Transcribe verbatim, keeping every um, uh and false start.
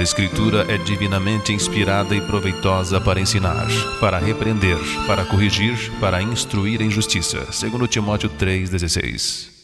Toda Escritura é divinamente inspirada e proveitosa para ensinar, para repreender, para corrigir, para instruir em justiça. Segundo Timóteo três, dezesseis.